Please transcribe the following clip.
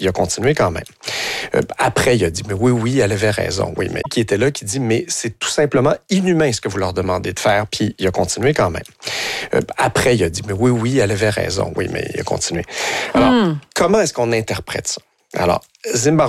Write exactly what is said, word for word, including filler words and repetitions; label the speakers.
Speaker 1: il a continué quand même. Euh, après, il a dit, mais oui, oui, elle avait raison. Oui, mais qui était là, qui dit, mais c'est tout simplement inhumain ce que vous leur demandez de faire, puis il a continué quand même. Euh, après, il a dit, mais oui, oui, elle avait raison. Oui, mais il a continué. Alors, hmm. comment est-ce qu'on interprète ça? Alors, Zimbardo